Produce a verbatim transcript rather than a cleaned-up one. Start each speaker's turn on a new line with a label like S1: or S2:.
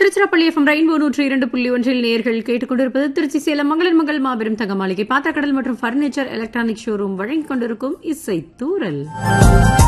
S1: Tiruchirappalli FM rainbow நூற்றி இரண்டு புள்ளி ஒன்றில் நேர்கள் கேட்டுக்கொண்டிருப்பது திருச்சி சேலம் மங்களிர் மங்கள் மாபெரும் தங்க மாளிகை பாத்திரக்கடல் மற்றும் பர்னிச்சர் எலக்ட்ரானிக் ஷோரூம் வழங்கிக் கொண்டிருக்கும் இசை தூரல்.